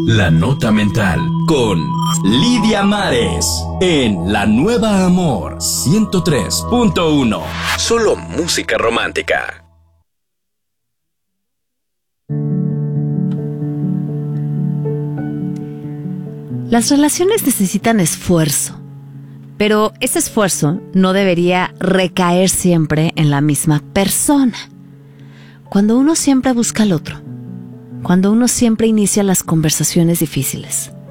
La Nota Mental con Lidia Mares en La Nueva Amor 103.1. Solo música romántica. Las relaciones necesitan esfuerzo, pero ese esfuerzo no debería recaer siempre en la misma persona. Cuando uno siempre busca al otro, cuando uno siempre inicia las conversaciones difíciles,